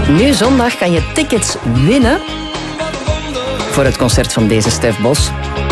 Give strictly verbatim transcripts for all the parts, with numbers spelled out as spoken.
Nu zondag kan je tickets winnen voor het concert van deze Stef Bos.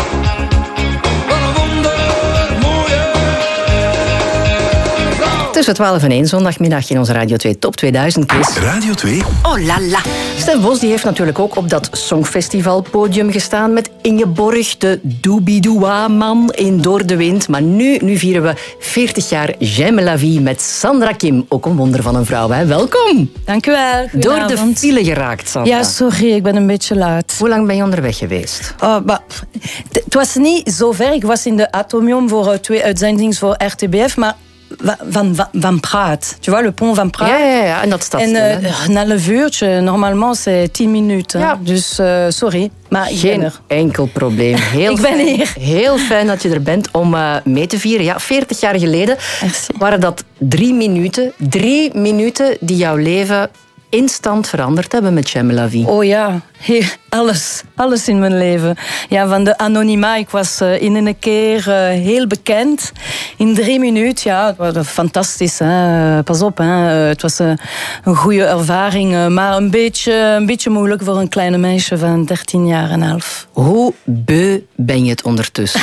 Tussen twaalf en één zondagmiddag in onze Radio twee Top tweeduizend quiz. Radio twee. Oh la la. Stef Bos die heeft natuurlijk ook op dat Songfestivalpodium gestaan met Ingeborg, de Doobie-Doa-man in Door de Wind. Maar nu, nu vieren we veertig jaar J'aime la vie met Sandra Kim. Ook een wonder van een vrouw, hè? Welkom. Dank u wel. Door de file geraakt, Sandra. Ja, sorry, ik ben een beetje laat. Hoe lang ben je onderweg geweest? Oh, bah, het was niet zo ver. Ik was in de Atomium voor uh, twee uitzendingen voor R T B F, maar Van, van, van Praat. Tu vois, le pont van Praat. Ja, ja, ja. En dat staat En uh, een half uurtje, normalement, c'est tien minuten. Ja. Dus uh, sorry, maar ik Geen ben er. enkel probleem. Heel ik ben fijn, hier. Heel fijn dat je er bent om uh, mee te vieren. Ja, veertig jaar geleden Merci. waren dat drie minuten. Drie minuten die jouw leven instant veranderd hebben met J'aime la vie. Oh ja, heel, alles. Alles in mijn leven. Ja, van de anonima, ik was uh, in een keer uh, heel bekend. In drie minuten, ja, het was fantastisch. Hè. Pas op, hè. Het was uh, een goede ervaring. Uh, maar een beetje, een beetje moeilijk voor een kleine meisje van dertien jaar en half. Hoe beu ben je het ondertussen?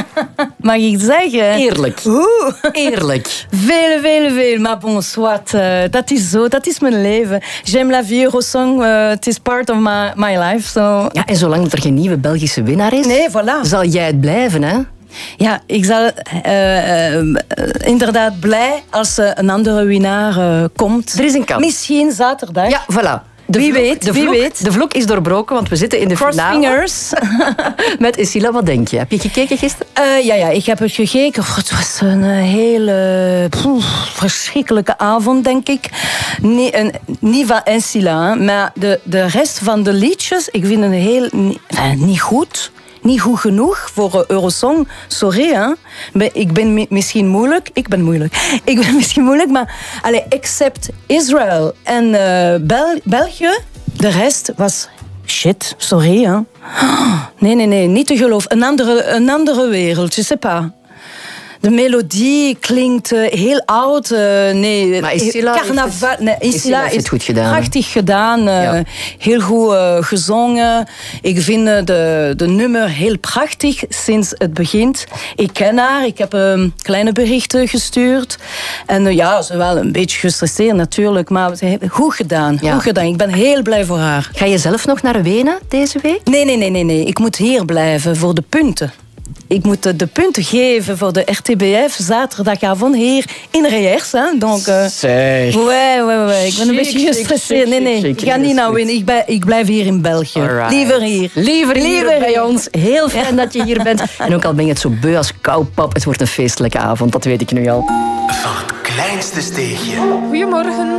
Mag ik zeggen? Eerlijk. Oeh. Eerlijk. Veel, veel, veel. Maar bon, soit. Uh, dat is zo, dat is mijn leven. J'aime la vie, Eurosong. Uh, it is part of my, my life. So. Ja, en zolang er geen nieuwe Belgische winnaar is, Nee, voilà. zal jij het blijven, hè? Ja, ik zal uh, uh, inderdaad blij als uh, een andere winnaar uh, komt. Er is een kans. Misschien zaterdag. Ja, voilà. De Wie vloek, weet, de wie vloek, weet. De vloek is doorbroken, want we zitten in de Cross finale. fingers. Met Isila, wat denk je? Heb je gekeken gisteren? Uh, ja, ja, ik heb het gekeken. Het was een hele pff, verschrikkelijke avond, denk ik. Niet, een, niet van Ensila, maar de, de rest van de liedjes, ik vind het heel niet, niet goed. Niet goed genoeg voor Eurosong. Sorry, hè. Ik ben mi- misschien moeilijk. Ik ben moeilijk. Ik ben misschien moeilijk, maar... Allez, except Israël en uh, Bel- België, de rest was shit. Sorry, hè. Nee, nee, nee, niet te geloven. Een andere, een andere wereld, je sais pas. De melodie klinkt uh, heel oud. Uh, nee, Maar Isila carnaval. heeft het, nee, Isila Isila heeft is het goed gedaan. Prachtig gedaan. Uh, Ja. Heel goed uh, gezongen. Ik vind uh, de, de nummer heel prachtig sinds het begint. Ik ken haar. Ik heb um, kleine berichten gestuurd. En uh, ja, ze wel een beetje gestresseerd natuurlijk. Maar ze heeft goed gedaan. Ja. Goed gedaan. Ik ben heel blij voor haar. Ga je zelf nog naar Wenen deze week? Nee, nee, nee, nee, nee. Ik moet hier blijven voor de punten. Ik moet de punten geven voor de R T B F zaterdagavond hier in Reers. Hè. Donc, uh, Zeg. ouais, ouais, ouais. Ik ben een Chic, beetje chic, gestresseerd. chic, Nee, nee. chic, Ik ga chic. niet naar winnen. Ik, ben- ik blijf hier in België. Alright. Liever hier. Liever hier Liever bij hier. ons. Heel fijn dat je hier bent. En ook al ben je het zo beu als koupap, het wordt een feestelijke avond. Dat weet ik nu al. Van het kleinste steegje. Goedemorgen.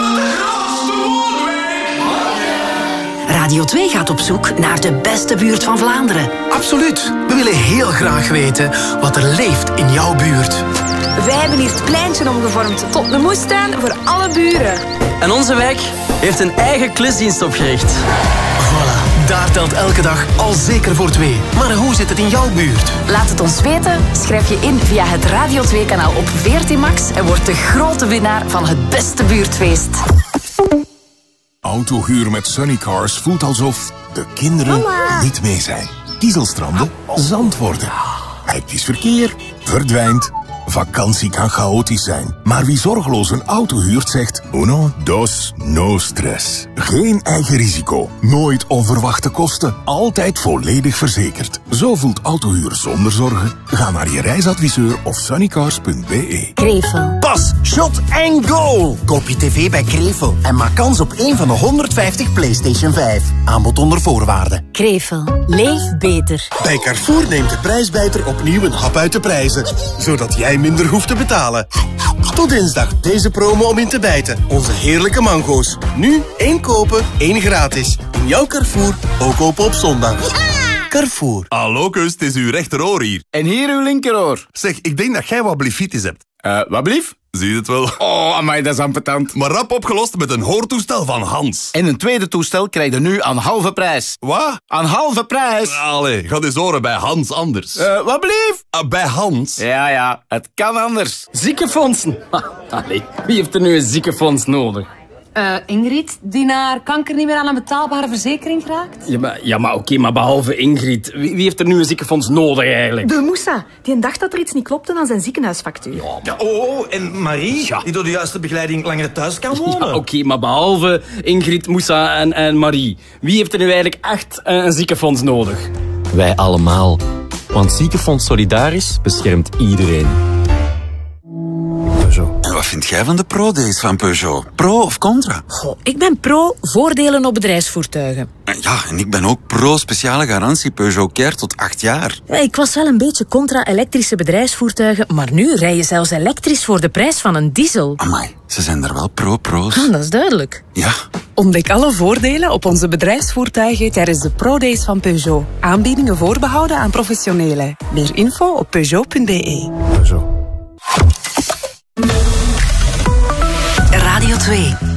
Radio twee gaat op zoek naar de beste buurt van Vlaanderen. Absoluut. We willen heel graag weten wat er leeft in jouw buurt. Wij hebben hier het pleintje omgevormd tot een moestuin voor alle buren. En onze wijk heeft een eigen klusdienst opgericht. Voilà, daar telt elke dag al zeker voor twee. Maar hoe zit het in jouw buurt? Laat het ons weten. Schrijf je in via het Radio twee kanaal op V R T Max en word de grote winnaar van het beste buurtfeest. Autohuur met Sunnycars voelt alsof de kinderen niet mee zijn. Kiezelstranden zand worden. Hectisch verkeer verdwijnt. Vakantie kan chaotisch zijn. Maar wie zorgeloos een auto huurt zegt... Uno, dos, no stress. Geen eigen risico. Nooit onverwachte kosten. Altijd volledig verzekerd. Zo voelt autohuur zonder zorgen. Ga naar je reisadviseur of sunnycars punt b e. Krevel. Pas, shot en go! Koop je tv bij Krevel en maak kans op één van de honderdvijftig PlayStation vijf. Aanbod onder voorwaarden. Krevel. Leef beter. Bij Carrefour neemt de prijsbijter opnieuw een hap uit de prijzen. Zodat jij minder hoeft te betalen. Tot dinsdag deze promo om in te bijten. Onze heerlijke mango's. Nu één kopen, één gratis. In jouw Carrefour, ook open op zondag. Carrefour. Hallo, kus, het is uw rechteroor hier. En hier uw linkeroor. Zeg, ik denk dat jij wat blifitis hebt. Eh, wat blief? Zie je het wel? Oh, amai, dat is ambetant. Maar rap opgelost met een hoortoestel van Hans. En een tweede toestel krijg je nu aan halve prijs. Wat? Aan halve prijs. Allee, ga eens horen bij Hans anders. Eh, wat blief? Ah, bij Hans? Ja, ja, het kan anders. Ziekenfondsen. Allee, wie heeft er nu een ziekenfonds nodig? Uh, Ingrid, die naar kanker niet meer aan een betaalbare verzekering geraakt? Ja, maar, ja, maar oké, okay, maar behalve Ingrid. Wie, wie heeft er nu een ziekenfonds nodig eigenlijk? De Moussa. Die dacht dat er iets niet klopte aan zijn ziekenhuisfactuur. Ja, ja oh, en Marie, ja. die door de juiste begeleiding langer thuis kan wonen. Ja, oké, okay, maar behalve Ingrid, Moussa en, en Marie. Wie heeft er nu eigenlijk echt uh, een ziekenfonds nodig? Wij allemaal. Want Ziekenfonds Solidaris beschermt iedereen. En wat vind jij van de pro-days van Peugeot? Pro of contra? Goh, ik ben pro voordelen op bedrijfsvoertuigen. Ja, en ik ben ook pro speciale garantie Peugeot Care tot acht jaar. Ja, ik was wel een beetje contra elektrische bedrijfsvoertuigen, maar nu rij je zelfs elektrisch voor de prijs van een diesel. Amai, ze zijn er wel pro-pro's. Ah, dat is duidelijk. Ja. Ontdek alle voordelen op onze bedrijfsvoertuigen tijdens de pro-days van Peugeot. Aanbiedingen voorbehouden aan professionelen. Meer info op peugeot punt b e. Peugeot. Radio twee.